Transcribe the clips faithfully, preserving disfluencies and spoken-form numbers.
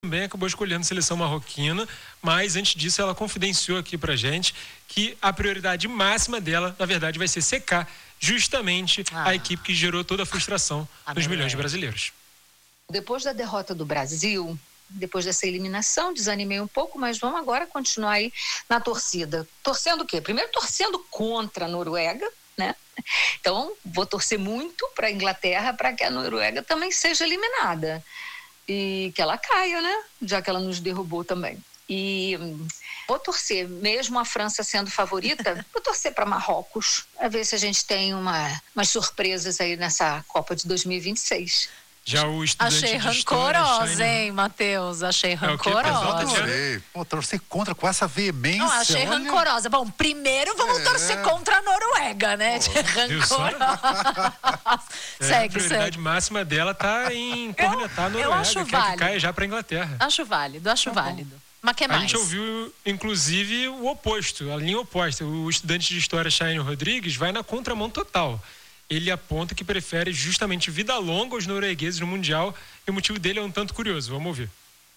também acabou escolhendo a seleção marroquina, mas antes disso ela confidenciou aqui pra gente que a prioridade máxima dela, na verdade, vai ser secar justamente ah. a equipe que gerou toda a frustração a dos milhões de brasileiros. Depois da derrota do Brasil, depois dessa eliminação, desanimei um pouco, mas vamos agora continuar aí na torcida. Torcendo o quê? Primeiro torcendo contra a Noruega, né? Então, vou torcer muito para a Inglaterra para que a Noruega também seja eliminada. E que ela caia, né? Já que ela nos derrubou também. E hum, vou torcer, mesmo a França sendo favorita, vou torcer para Marrocos, a ver se a gente tem uma, umas surpresas aí nessa Copa de dois mil e vinte e seis. Já o estudante Achei de rancorosa, história, hein, Matheus? Achei rancorosa. É Pô, torcer contra com essa veemência. Não, achei olha... rancorosa. Bom, primeiro vamos é. torcer contra a Noruega, né? Rancorosa. É, segue, a prioridade segue. máxima dela tá em cornetar a Noruega. Eu acho quer válido. que caia já pra Inglaterra. Acho válido, acho tá válido. Mas que mais? A gente ouviu, inclusive, o oposto, a linha oposta. O estudante de história, Chayne Rodrigues, vai na contramão total. Ele aponta que prefere justamente vida longa aos noruegueses no Mundial e o motivo dele é um tanto curioso. Vamos ouvir.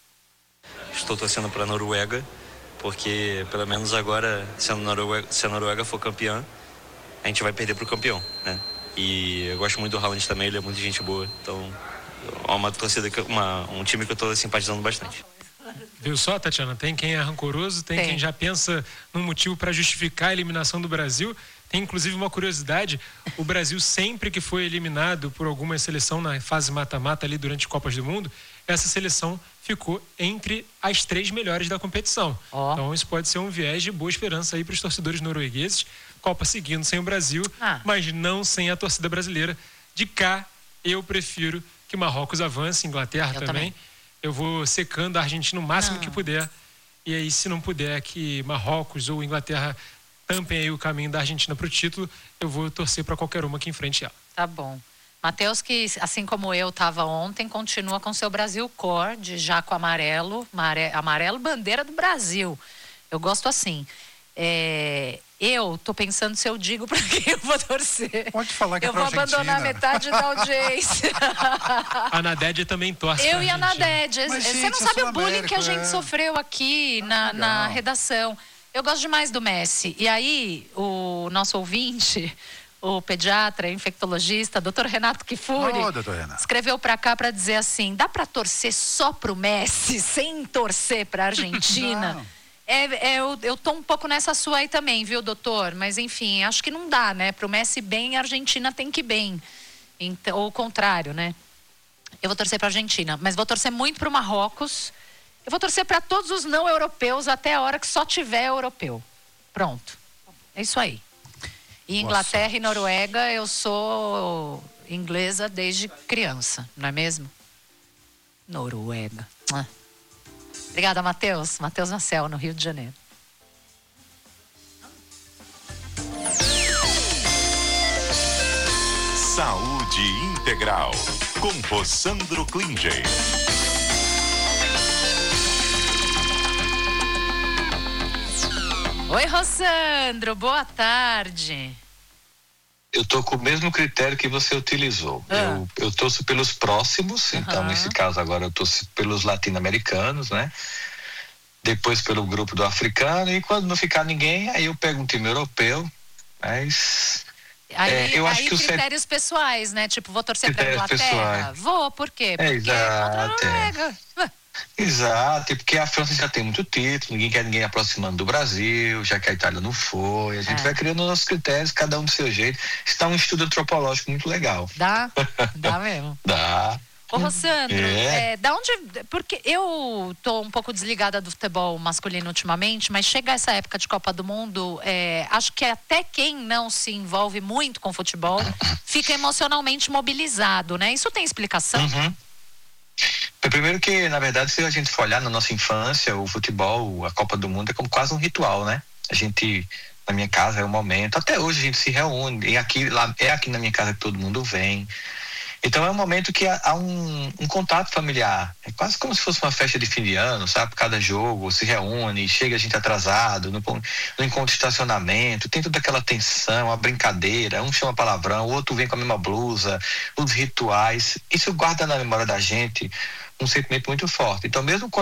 Estou torcendo para a Noruega, porque pelo menos agora, se a, Noruega, se a Noruega for campeã, a gente vai perder para o campeão, né? E eu gosto muito do Haaland também, ele é muito gente boa. Então, é uma torcida, uma, um time que eu estou simpatizando bastante. Viu só, Tatiana? Tem quem é rancoroso, tem, tem. quem já pensa num motivo para justificar a eliminação do Brasil. Tem inclusive uma curiosidade, o Brasil sempre que foi eliminado por alguma seleção na fase mata-mata ali durante Copas do Mundo, essa seleção ficou entre as três melhores da competição. Oh. Então isso pode ser um viés de boa esperança aí para os torcedores noruegueses. Copa seguindo sem o Brasil, ah. mas não sem a torcida brasileira. De cá, eu prefiro que Marrocos avance, Inglaterra também. também. Eu vou secando a Argentina o máximo ah. que puder. E aí, se não puder, que Marrocos ou Inglaterra tampem aí o caminho da Argentina para o título, eu vou torcer para qualquer uma que enfrente ela. Tá bom. Matheus, que assim como eu estava ontem, continua com seu Brasil Cor, de jaco amarelo, mare... amarelo bandeira do Brasil. Eu gosto assim. É... Eu tô pensando se eu digo para quem eu vou torcer. Pode falar que eu é pra vou abandonar Argentina. Metade da audiência. A Nadege também torce. Eu e a Nadege. Mas, Você gente, não sabe o bullying América, que a gente é... sofreu aqui na, na redação. Eu gosto demais do Messi. E aí, o nosso ouvinte, o pediatra, infectologista, doutor Renato Kifuri, oh, doutor Renato. escreveu pra cá pra dizer assim, dá pra torcer só pro Messi, sem torcer pra Argentina? é, é, eu, eu tô um pouco nessa sua aí também, viu, doutor? Mas, enfim, acho que não dá, né? Pro Messi bem, a Argentina tem que ir bem. Então, ou o contrário, né? Eu vou torcer pra Argentina, mas vou torcer muito pro Marrocos. Eu vou torcer para todos os não europeus até a hora que só tiver europeu. Pronto. É isso aí. E Inglaterra Nossa. E Noruega, eu sou inglesa desde criança, não é mesmo? Noruega. Ah. Obrigada, Matheus. Matheus Nacel, no Rio de Janeiro. Saúde Integral, com Rossandro Klinger. Oi, Rossandro, boa tarde. Eu tô com o mesmo critério que você utilizou. Ah. Eu, eu torço pelos próximos, uhum. Então nesse caso agora eu torço pelos latino-americanos, né? Depois pelo grupo do africano e quando não ficar ninguém, aí eu pego um time europeu, mas... Aí, é, eu aí acho que critérios set... pessoais, né? Tipo, vou torcer pra Inglaterra? Pessoais. Vou, por quê? Porque é, exato, contra a Noruega. É. Exato, e porque a França já tem muito título, ninguém quer ninguém aproximando do Brasil, já que a Itália não foi, a gente é. vai criando nossos critérios, cada um do seu jeito. Isso dá um estudo antropológico muito legal. Dá? Dá mesmo? Dá. Ô, Rossandro, é. É, da onde... Porque eu tô um pouco desligada do futebol masculino ultimamente, mas chega essa época de Copa do Mundo, é, acho que até quem não se envolve muito com futebol fica emocionalmente mobilizado, né? Isso tem explicação? Uhum. Primeiro que, na verdade, se a gente for olhar na nossa infância, o futebol, a Copa do Mundo é como quase um ritual, né? A gente, na minha casa é um momento, até hoje a gente se reúne, e aqui, lá, é aqui na minha casa que todo mundo vem. Então é um momento que há, há um, um contato familiar, é quase como se fosse uma festa de fim de ano, sabe? Cada jogo se reúne, chega a gente atrasado, no, no encontro de estacionamento, tem toda aquela tensão, a brincadeira, um chama palavrão, o outro vem com a mesma blusa, os rituais, isso guarda na memória da gente um sentimento muito forte. Então, mesmo quando